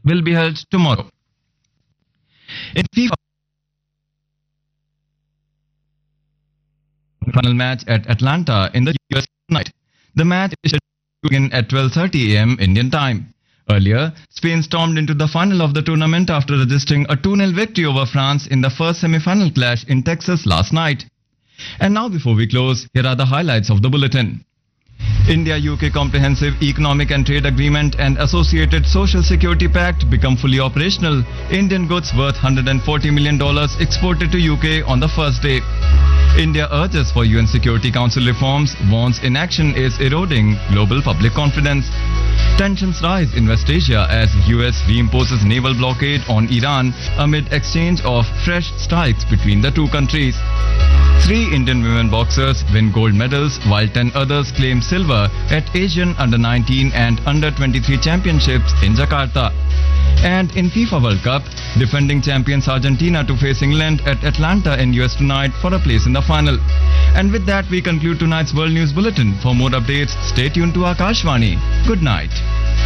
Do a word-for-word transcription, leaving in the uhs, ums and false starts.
will be held tomorrow. In FIFA final match at Atlanta in the U S tonight. The match is scheduled to begin at twelve thirty a m Indian time. Earlier, Spain stormed into the final of the tournament after registering a two nil victory over France in the first semi-final clash in Texas last night. And now before we close, here are the highlights of the bulletin. India-U K Comprehensive Economic and Trade Agreement and Associated Social Security Pact become fully operational. Indian goods worth one hundred forty million dollars exported to U K on the first day. India urges for U N Security Council reforms, warns inaction is eroding global public confidence. Tensions rise in West Asia as U S reimposes naval blockade on Iran amid exchange of fresh strikes between the two countries. Three Indian women boxers win gold medals while ten others claim silver at Asian under nineteen and under twenty-three championships in Jakarta. And in FIFA World Cup, defending champions Argentina to face England at Atlanta in U S tonight for a place in the final. And with that, we conclude tonight's World News Bulletin. For more updates, stay tuned to Akashvani. Good night.